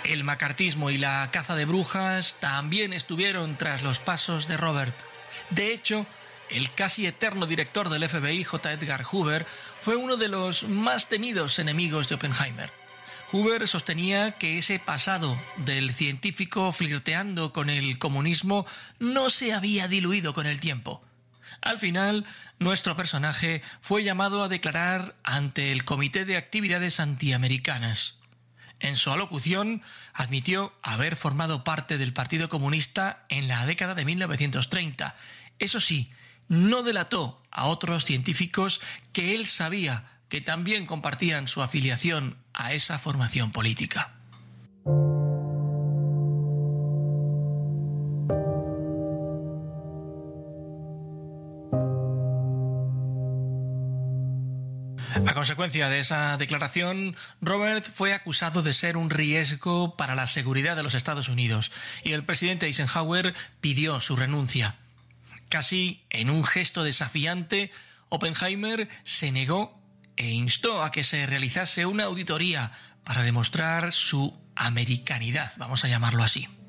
El macartismo y la caza de brujas también estuvieron tras los pasos de Robert. De hecho, el casi eterno director del FBI, J. Edgar Hoover, fue uno de los más temidos enemigos de Oppenheimer. Hoover sostenía que ese pasado del científico flirteando con el comunismo no se había diluido con el tiempo. Al final, nuestro personaje fue llamado a declarar ante el Comité de Actividades Antiamericanas. En su alocución, admitió haber formado parte del Partido Comunista en la década de 1930. Eso sí, no delató a otros científicos que él sabía que también compartían su afiliación a esa formación política. A consecuencia de esa declaración, Robert fue acusado de ser un riesgo para la seguridad de los Estados Unidos y el presidente Eisenhower pidió su renuncia. Casi en un gesto desafiante, Oppenheimer se negó e instó a que se realizase una auditoría para demostrar su americanidad, vamos a llamarlo así.